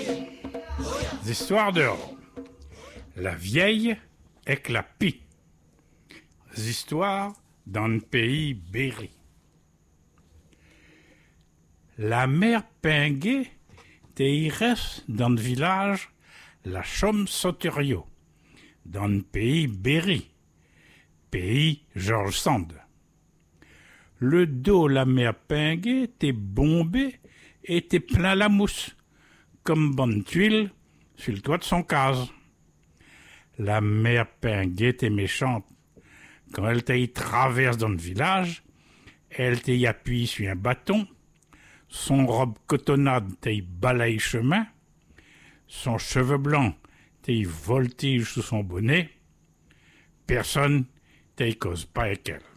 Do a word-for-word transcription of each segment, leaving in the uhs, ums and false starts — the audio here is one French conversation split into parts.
Histoires de la vieille et la pie. Histoires dans le pays Berry. La mère Pinguet t'y reste dans le village la Chaume-Sauterio, dans le pays Berry, pays George Sand. Le dos la mère Pinguet t'est bombé et t'est plein la mousse, comme bonne tuile sur le toit de son case. La mère Pinguet est méchante. Quand elle t'y traverse dans le village, elle t'y appuie sur un bâton, son robe cotonnade t'y balaye chemin, son cheveu blanc t'y voltige sous son bonnet, personne t'y cause pas avec elle.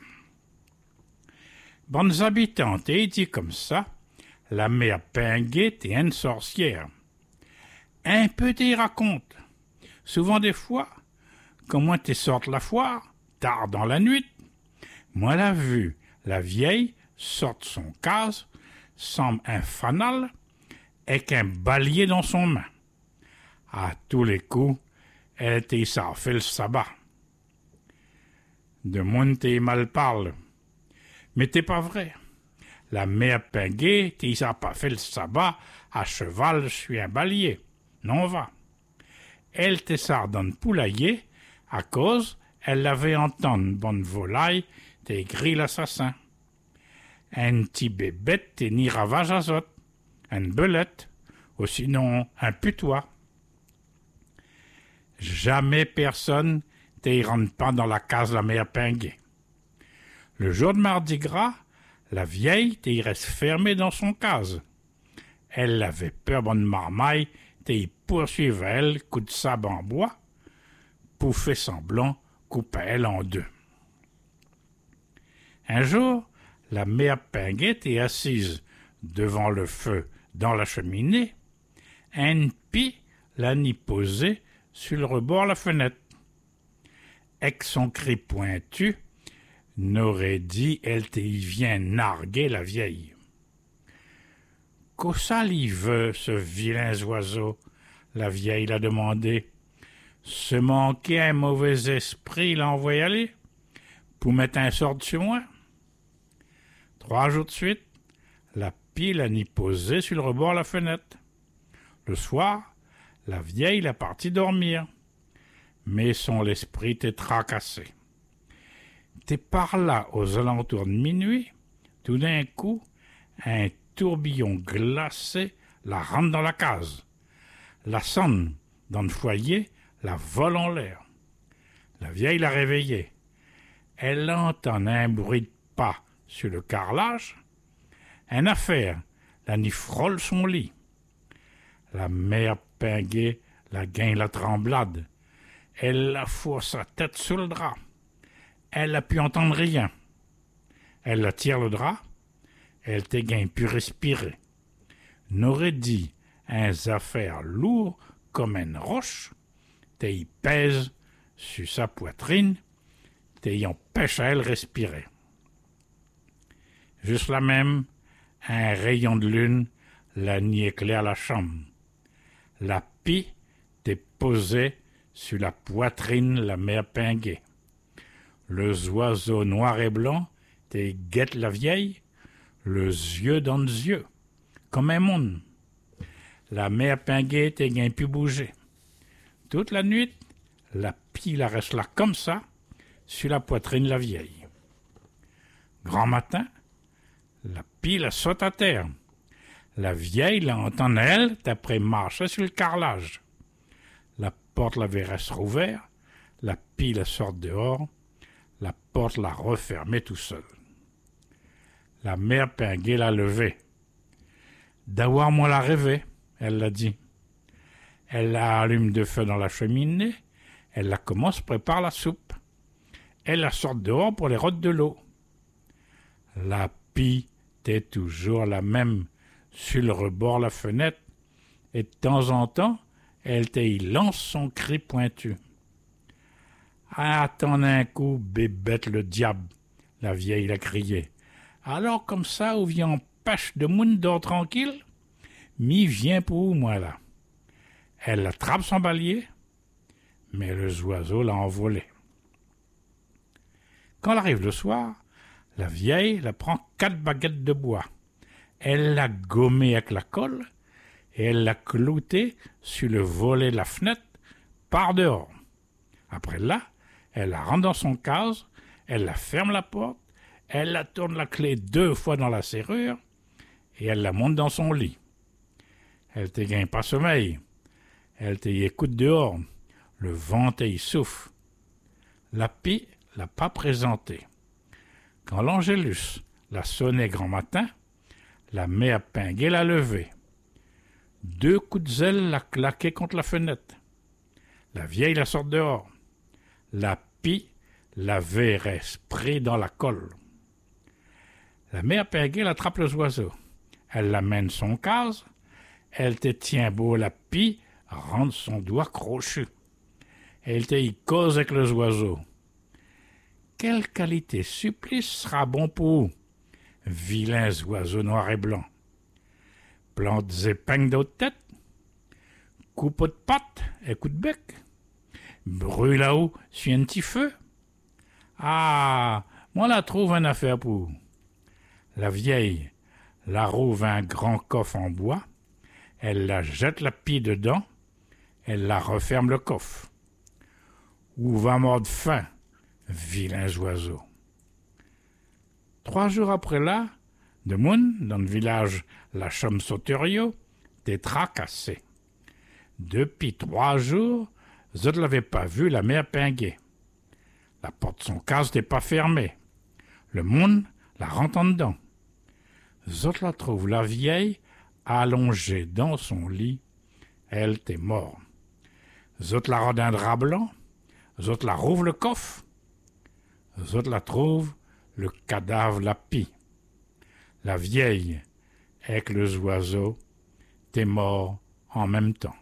Bonnes habitantes t'y dit comme ça, la mère Pinguet est une sorcière. Un peu t'y raconte, souvent des fois, comment t'es sorte la foire, tard dans la nuit, moi l'a vu, la vieille sorte son case, semble un fanal, avec un ballier dans son main. À tous les coups, elle était ça fait le sabbat. De monde t'es mal parle, mais t'es pas vrai. La mère Pinguet t'es ça pas fait le sabbat à cheval sur un ballier. Non va. Elle t'es ça dans le poulailler, à cause elle l'avait entendu bonne volaille t'es gris l'assassin. Un petit bébête t'es ni ravage azote, une belette, ou sinon un putois. Jamais personne t'y rentre pas dans la case la mère Pinguet. Le jour de Mardi Gras, la vieille t'y reste fermée dans son case. Elle avait peur bonne marmaille t'y poursuivre elle, coup de sabre en bois, pour faire semblant couper elle en deux. Un jour, la mère Pinguet est assise devant le feu dans la cheminée, un pie l'a ni posé sur le rebord de la fenêtre. Avec son cri pointu, n'aurait dit elle t'y vient narguer la vieille. Qu'au ça l'y veut, ce vilain oiseau, la vieille l'a demandé. Se manquer un mauvais esprit l'a envoyé aller, pour mettre un sort sur moi. Trois jours de suite, la pile a ni posé sur le rebord de la fenêtre. Le soir, la vieille l'a partie dormir, mais son esprit t'est tracassé. T'es par là aux alentours de minuit, tout d'un coup, un tourbillon glacé la rentre dans la case. La sonne dans le foyer la vole en l'air. La vieille l'a réveillée. Elle entend un bruit de pas sur le carrelage. Un affaire la n'y frôle son lit. La mère Pinguet la gagne la tremblade. Elle la fourre sa tête sous le drap. Elle n'a pu entendre rien. Elle la tire le drap. Elle te gagne pu respirer. N'aurait dit un affaire lourd comme une roche, t'y pèse sur sa poitrine, t'y empêche à elle respirer. Juste là même, un rayon de lune la n'y éclaire la chambre. La pie t'est posée sur la poitrine la mère Pinguet. Le oiseau noir et blanc t'es guette la vieille, le yeux dans les yeux, comme un monde. La mère Pinguet t'es gain pu bouger. Toute la nuit, la pie la reste là comme ça, sur la poitrine de la vieille. Grand matin, la pie la saute à terre. La vieille la entend elle, d'après marcher sur le carrelage. La porte l'avait reste rouverte, la pie la sort dehors, la porte l'a refermée tout seul. La mère Pinguet l'a levée. D'avoir moi la rêvé, elle l'a dit. Elle la allume de feu dans la cheminée, elle la commence prépare la soupe. Elle la sort dehors pour les rôtes de l'eau. La pie était toujours la même sur le rebord de la fenêtre, et de temps en temps, elle t'y lance son cri pointu. Attends un coup, bébête le diable, la vieille l'a crié. Alors comme ça, ou vient pêche de moun dort tranquille? Mi vient pour où, moi, là? Elle attrape son ballier, mais le oiseau l'a envolé. Quand elle arrive le soir, la vieille la prend quatre baguettes de bois. Elle l'a gommée avec la colle et elle l'a cloutée sur le volet de la fenêtre par dehors. Après là, elle la rentre dans son case, elle la ferme la porte, elle la tourne la clé deux fois dans la serrure et elle la monte dans son lit. Elle te gagne pas sommeil, elle te y écoute dehors, le vent te y souffle. La pie l'a pas présentée. Quand l'Angélus l'a sonné grand matin, la mère Pinguet l'a levé. Deux coups de zèle l'a claqué contre la fenêtre. La vieille la sort dehors. La pie l'avait pris dans la colle. La mère Pinguet attrape les oiseaux. Elle l'amène son case. Elle te tient beau la pie, rentre son doigt crochu. Elle te y cause avec les oiseaux. Quelle qualité supplice sera bon pour vous, vilains oiseaux noirs et blancs. Plantes épingles d'autres têtes, coupeaux de pattes et coups de bec, brûle là-haut sur un petit feu. Ah, moi la trouve une affaire pour vous. La vieille la rouvre un grand coffre en bois, elle la jette la pie dedans, elle la referme le coffre. Ou va mordre faim, vilains oiseaux. Trois jours après là, de Moun, dans le village La Chaume-Sauterio, t'es tracassé. Depuis trois jours, je ne l'avais pas vu la mère Pinguet. La porte de son case n'était pas fermée. Le monde la rentre en dedans. Zot la trouve la vieille allongée dans son lit. Elle t'est morte. Zot la rend un drap blanc. Zot la rouvre le coffre. Zot la trouve le cadavre la pie. La vieille avec les oiseaux t'est mort en même temps.